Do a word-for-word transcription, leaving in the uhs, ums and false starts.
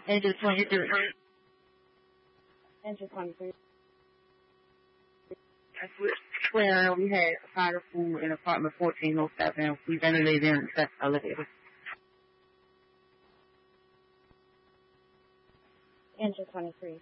Enter twenty-three. Enter twenty-three. That's where we had fire food in apartment fourteen oh seven. We ventilated in the elevator. Enter twenty-three.